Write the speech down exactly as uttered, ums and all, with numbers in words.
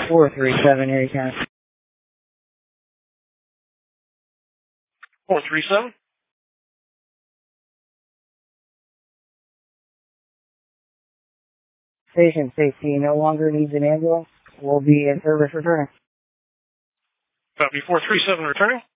four three seven, Erie County. four three seven? Station safety no longer needs an ambulance. We'll be in service returning. Copy four three seven returning.